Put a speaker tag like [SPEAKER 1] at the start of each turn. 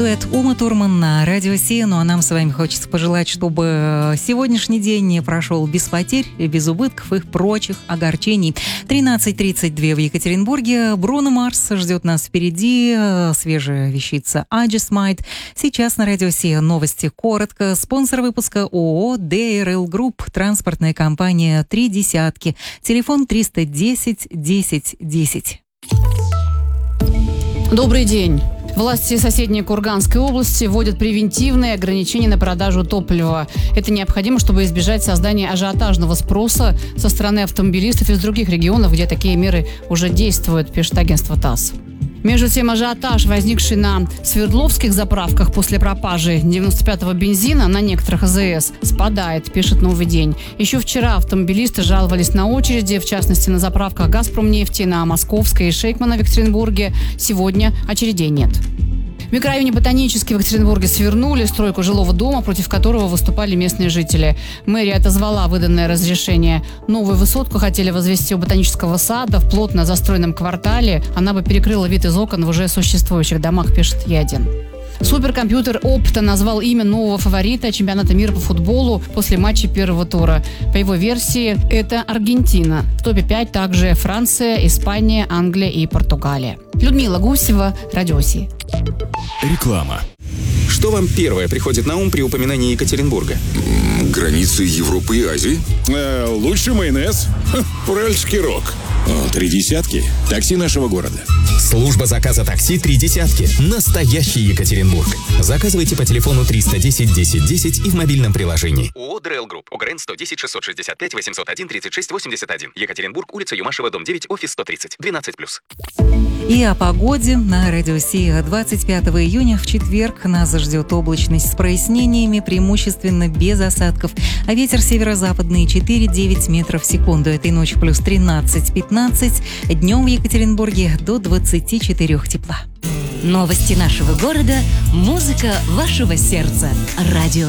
[SPEAKER 1] Дуэт Ума Турман на Радио Си. Ну а нам с вами хочется пожелать, чтобы сегодняшний день не прошел без потерь, без убытков и прочих огорчений. 13:32 в Екатеринбурге. Бруно Марс ждет нас впереди. Свежая вещица I Just Might. Сейчас на Радио Си новости коротко. Спонсор выпуска ООО DRL Group. Транспортная компания «Три десятки». Телефон 310 10 10.
[SPEAKER 2] Добрый день. Власти соседней Курганской области вводят превентивные ограничения на продажу топлива. Это необходимо, чтобы избежать создания ажиотажного спроса со стороны автомобилистов из других регионов, где такие меры уже действуют, пишет агентство ТАСС. Между тем, ажиотаж, возникший на свердловских заправках после пропажи 95-го бензина на некоторых АЗС, спадает, пишет «Новый день». Еще вчера автомобилисты жаловались на очереди, в частности, на заправках «Газпромнефти», на Московской и Шейкмана в Екатеринбурге. Сегодня очередей нет. В микрорайоне Ботанический в Екатеринбурге свернули стройку жилого дома, против которого выступали местные жители. Мэрия отозвала выданное разрешение. Новую высотку хотели возвести у Ботанического сада в плотно застроенном квартале. Она бы перекрыла вид из окон в уже существующих домах, пишет Ядин. Суперкомпьютер Opta назвал имя нового фаворита чемпионата мира по футболу после матча первого тура. По его версии, это Аргентина. В топе 5 также Франция, Испания, Англия и Португалия. Людмила Гусева, Радио Си.
[SPEAKER 3] Реклама.
[SPEAKER 4] Что вам первое приходит на ум при упоминании Екатеринбурга?
[SPEAKER 3] Границы Европы и Азии.
[SPEAKER 5] Лучший майонез. Уральский рок. Три десятки. Такси нашего города.
[SPEAKER 6] Служба заказа такси «Три десятки». Настоящий Екатеринбург. Заказывайте по телефону 310 10 10 и в мобильном приложении.
[SPEAKER 4] ООО DRL Group. ОГРН 110 665 801 36 81. Екатеринбург, улица Юмашева, дом 9, офис 130. 12+.
[SPEAKER 1] И о погоде на Радио Си. 25 июня в четверг нас ждет облачность с прояснениями, преимущественно без осадков. А ветер северо-западный 4-9 метров в секунду. Этой ночью плюс 13-15. Днем в Екатеринбурге до 24 тепла.
[SPEAKER 7] Новости нашего города, музыка вашего сердца. Радио